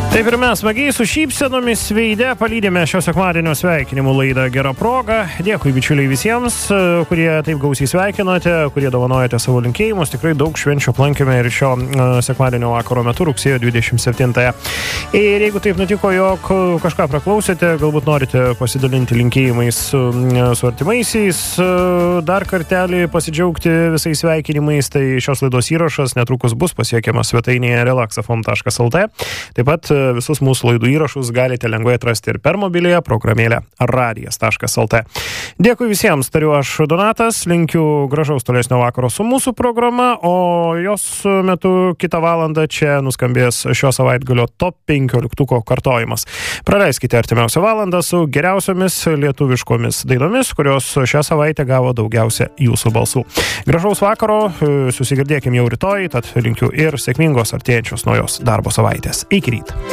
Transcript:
Taip ir mes smagiai su šypsenomis veide palydėme šio sekmadienio sveikinimų laidą Gera proga. Dėkui bičiuliai visiems, kurie taip gausiai sveikinote, kurie dovanojate savo linkėjimus. Tikrai daug švenčių aplankėme ir šio sekmadienio vakaro metu, rugsėjo 27-ąją. Ir jeigu taip nutiko, jog kažką praklausėte, galbūt norite pasidalinti linkėjimais su artimaisiais, dar kartelį pasidžiaugti visais sveikinimais, tai šios laidos įrašas netrukus bus pasiekiamas svetainėje relaxafm.lt. Taip pat visus mūsų laidų įrašus galite lengvai atrasti ir per mobiliąją programėlę radijas.lt. Dėkui visiems, tariu aš Donatas, linkiu gražaus tolesnio vakaro su mūsų programa, o jos metu kitą valandą čia nuskambės šio savaitgalio top 15 kartojimas. Praleiskite artimiausią valandą su geriausiomis lietuviškomis dainomis, kurios šią savaitę gavo daugiausia jūsų balsų. Gražaus vakaro, susigirdėkim jau rytoj, tad linkiu ir sėkmingos artėjančios naujos darbo savaitės. Iki ryto.